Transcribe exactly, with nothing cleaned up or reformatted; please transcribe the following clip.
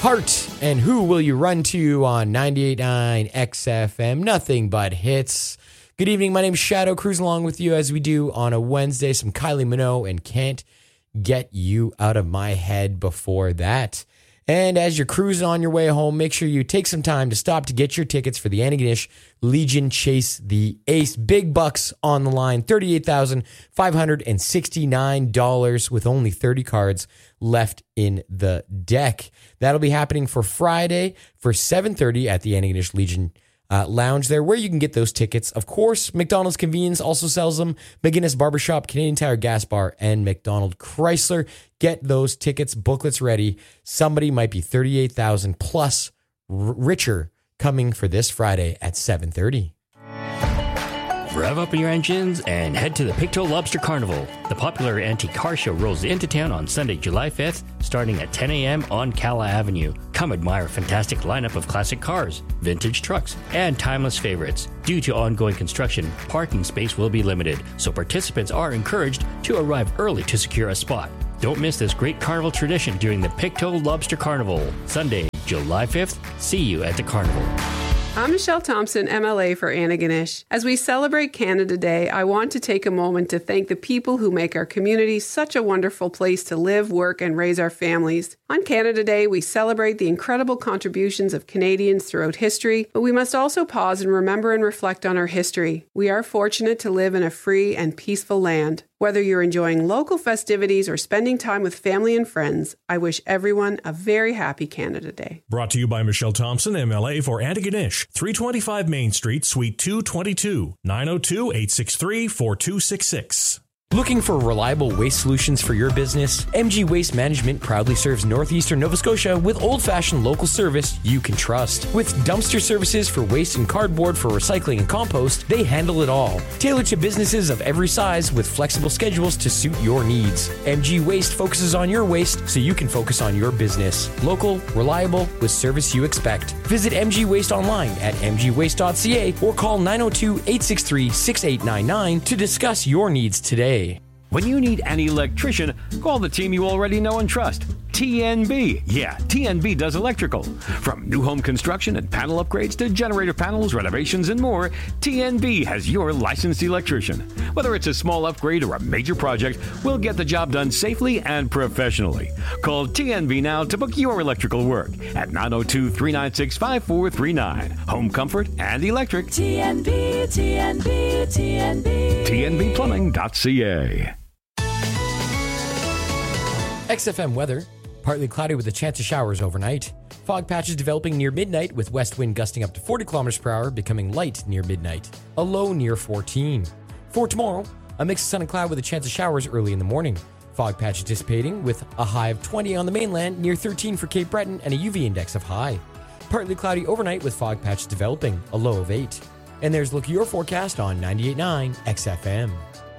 Heart, and who will you run to on ninety-eight point nine X F M? Nothing but hits. Good evening, my name's Shadow, cruising along with you as we do on a Wednesday. Some Kylie Minogue and Can't Get You Out of My Head before that. And as you're cruising on your way home, make sure you take some time to stop to get your tickets for the Antigonish Legion Chase the Ace. Big bucks on the line, thirty-eight thousand five hundred sixty-nine dollars with only thirty cards left in the deck. That'll be happening for Friday for seven thirty at the Antigonish Legion Uh, lounge there, where you can get those tickets. Of course, McDonald's Convenience also sells them. McGinnis Barbershop, Canadian Tire Gas Bar, and McDonald Chrysler. Get those tickets, booklets ready. Somebody might be thirty-eight thousand plus r- richer coming for this Friday at seven thirty. Rev up your engines and head to the Pictou Lobster Carnival. The popular antique car show rolls into town on Sunday, July fifth, starting at ten a.m. on Cala Avenue. Come admire a fantastic lineup of classic cars, vintage trucks, and timeless favorites. Due to ongoing construction, parking space will be limited, so participants are encouraged to arrive early to secure a spot. Don't miss this great carnival tradition during the Pictou Lobster Carnival. Sunday, July fifth. See you at the carnival. I'm Michelle Thompson, M L A for Antigonish. As we celebrate Canada Day, I want to take a moment to thank the people who make our community such a wonderful place to live, work, and raise our families. On Canada Day, we celebrate the incredible contributions of Canadians throughout history, but we must also pause and remember and reflect on our history. We are fortunate to live in a free and peaceful land. Whether you're enjoying local festivities or spending time with family and friends, I wish everyone a very happy Canada Day. Brought to you by Michelle Thompson, M L A for Antigonish, three twenty-five Main Street, Suite two twenty-two, nine oh two, eight six three, four two six six. Looking for reliable waste solutions for your business? M G Waste Management proudly serves northeastern Nova Scotia with old-fashioned local service you can trust. With dumpster services for waste and cardboard for recycling and compost, they handle it all. Tailored to businesses of every size with flexible schedules to suit your needs. M G Waste focuses on your waste so you can focus on your business. Local, reliable, with service you expect. Visit M G Waste online at m g waste dot c a or call nine oh two, eight six three, six eight nine nine to discuss your needs today. When you need an electrician, call the team you already know and trust. T N B. Yeah, T N B does electrical. From new home construction and panel upgrades to generator panels, renovations, and more, T N B has your licensed electrician. Whether it's a small upgrade or a major project, we'll get the job done safely and professionally. Call T N B now to book your electrical work at nine oh two, three nine six, five four three nine. Home comfort and electric. T N B, T N B, T N B. T N B plumbing dot c a. X F M weather. Partly cloudy with a chance of showers overnight. Fog patches developing near midnight with west wind gusting up to forty kilometers per hour, becoming light near midnight. A low near fourteen. For tomorrow, a mix of sun and cloud with a chance of showers early in the morning. Fog patches dissipating with a high of twenty on the mainland, near thirteen for Cape Breton, and a U V index of high. Partly cloudy overnight with fog patches developing, a low of eight. And there's Look at Your forecast on ninety-eight point nine X F M.